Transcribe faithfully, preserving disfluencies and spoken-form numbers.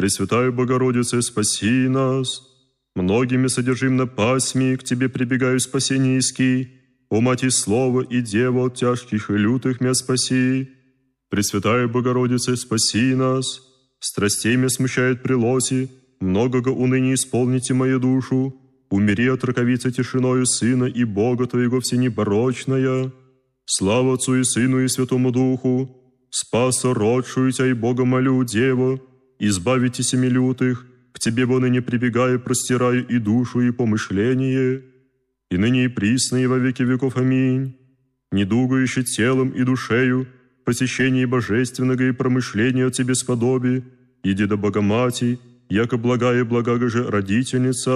Пресвятая Богородице, спаси нас. Многими содержим на пасьми, к Тебе прибегаю спасение иски. О, Мати Слова и Дева, от тяжких и лютых мя спаси. Пресвятая Богородице, спаси нас. Страстей мя смущает прилоси, многого уныния исполните мою душу. Умери от раковицы тишиною Сына и Бога Твоего всенепорочная. Слава Отцу и Сыну и Святому Духу. Спаса родшую Тя и Бога молю, Дева, избавите семи лютых. К Тебе, бо ныне прибегаю, простираю и душу, и помышление, и ныне и присно, и во веки веков. Аминь. Недугающий телом и душею, посещение божественного и промышления от Тебе сподоби, иди до Богомати, яко благая благага же родительница,